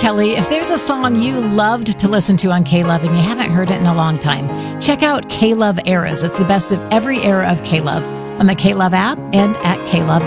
Kelly. If there's a song you loved to listen to on K-Love and you haven't heard it in a long time, check out K-Love Eras. It's the best of every era of K-Love on the K-Love app and at klove.com.